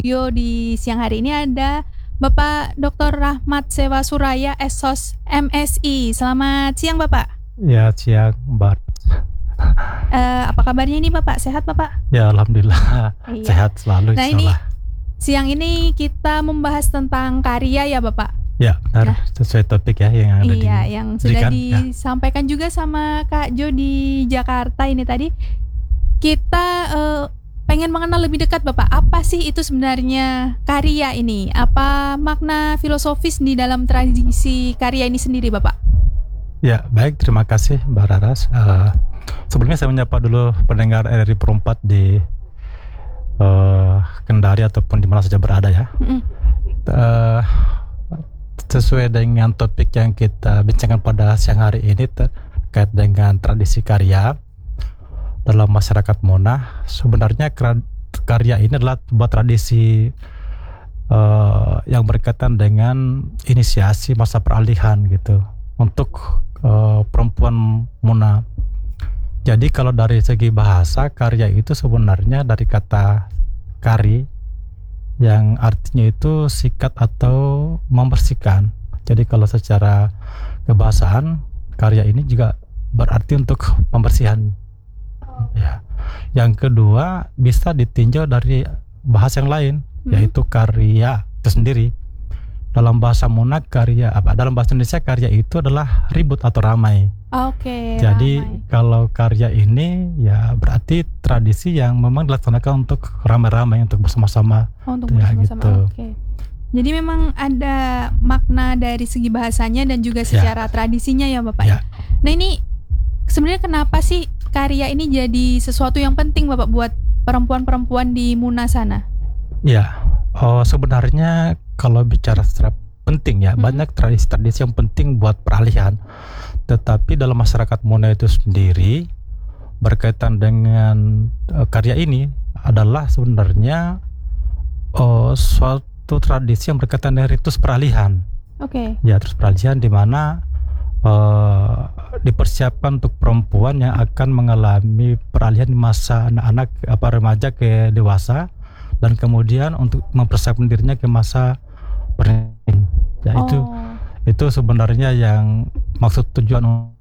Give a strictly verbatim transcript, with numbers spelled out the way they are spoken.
studio di siang hari ini ada Bapak doktor Rahmat Sewa Suraya, S O S M S I. Selamat siang Bapak. Ya, siang Mbak. Uh, apa kabarnya ini Bapak? Sehat Bapak? Ya, alhamdulillah. Iya. Sehat selalu. Nah ini siang ini kita membahas tentang karya ya Bapak. Ya, benar. Nah, sesuai topik ya yang ada iya, di yang sudah jikan, disampaikan ya. Juga sama Kak Jo di Jakarta ini tadi. Kita uh, pengen mengenal lebih dekat Bapak, apa sih itu sebenarnya karya ini? Apa makna filosofis di dalam tradisi karya ini sendiri Bapak? Ya, baik, terima kasih Mbak Raras. Uh, sebelumnya saya menyapa dulu pendengar R R I Perempat di uh, Kendari ataupun di mana saja berada ya. Mm-hmm. Uh, sesuai dengan topik yang kita bincangkan pada siang hari ini terkait dengan tradisi karya dalam masyarakat Mona, sebenarnya karya ini adalah sebuah tradisi uh, yang berkaitan dengan inisiasi masa peralihan gitu untuk uh, perempuan Mona. Jadi kalau dari segi bahasa, karya itu sebenarnya dari kata kari yang artinya itu sikat atau membersihkan. Jadi kalau secara kebahasaan, karya ini juga berarti untuk pembersihan. Ya. Yang kedua bisa ditinjau dari bahasa yang lain, hmm. yaitu karya itu sendiri. Dalam bahasa Mona karya apa? Dalam bahasa Indonesia karya itu adalah ribut atau ramai. Oke. Okay, Jadi ramai. Kalau karya ini ya berarti tradisi yang memang dilaksanakan untuk ramai-ramai, untuk bersama-sama. Oh, untuk ya, bersama-sama. Gitu. Oke. Okay. Jadi memang ada makna dari segi bahasanya dan juga secara ya. Tradisinya ya Bapak. Ya. Nah ini sebenarnya kenapa sih karya ini jadi sesuatu yang penting Bapak buat perempuan-perempuan di Muna sana? Ya, oh, sebenarnya kalau bicara secara penting ya, hmm. banyak tradisi-tradisi yang penting buat peralihan. Tetapi dalam masyarakat Muna itu sendiri berkaitan dengan uh, karya ini adalah sebenarnya uh, suatu tradisi yang berkaitan dengan ritus peralihan. Oke. Okay. Ya, ritus peralihan di mana Uh, dipersiapkan untuk perempuan yang akan mengalami peralihan di masa anak-anak apa remaja ke dewasa, dan kemudian untuk mempersiapkan dirinya ke masa pernikahan. Ya, oh. itu itu sebenarnya yang maksud tujuan